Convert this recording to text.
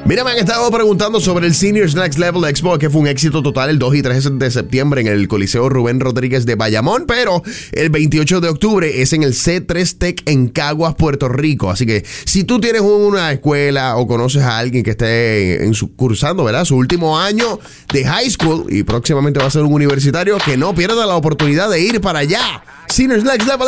Mira, me han estado preguntando sobre el Seniors Next Level Expo, que fue un éxito total el 2 y 3 de septiembre en el Coliseo Rubén Rodríguez de Bayamón, pero el 28 de octubre es en el C3 Tech en Caguas, Puerto Rico. Así que si tú tienes una escuela o conoces a alguien que esté cursando, ¿verdad?, su último año de high school y próximamente va a ser un universitario, que no pierda la oportunidad de ir para allá. Seniors Next Level